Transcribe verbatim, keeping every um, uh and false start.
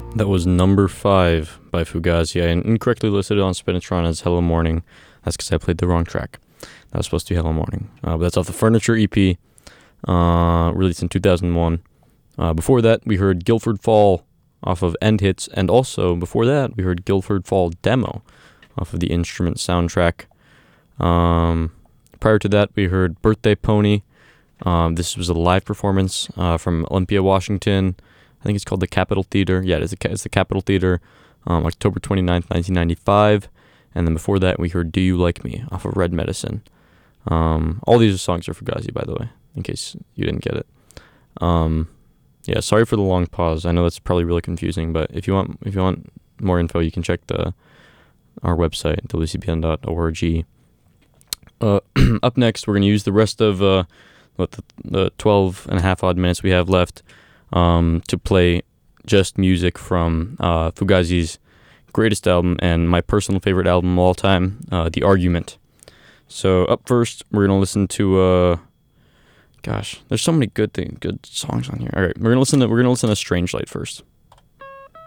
That was number five by Fugazi. I incorrectly listed it on Spinatron as Hello Morning. That's because I played the wrong track. That was supposed to be Hello Morning. Uh, but that's off the Furniture E P, uh, released in two thousand one. Uh, before that, we heard Guildford Fall off of End Hits. And also, before that, we heard Guildford Fall Demo off of the Instrument soundtrack. Um, prior to that, we heard Birthday Pony. Um, this was a live performance uh, from Olympia, Washington. I think it's called the Capitol Theater. Yeah, it's the, it's the Capitol Theater, um, October twenty-ninth, nineteen ninety-five. And then before that, we heard Do You Like Me off of Red Medicine. Um, all these songs are Fugazi, by the way, in case you didn't get it. Um, yeah, sorry for the long pause. I know that's probably really confusing, but if you want if you want more info, you can check the our website, w c b n dot org. Uh, up next, we're going to use the rest of uh, what the, the twelve and a half odd minutes we have left um, to play just music from uh, Fugazi's greatest album and my personal favorite album of all time, uh, The Argument. So up first, we're going to listen to, uh, gosh, there's so many good things, good songs on here. All right, we're going to listen to, we're going to listen to Strange Light first.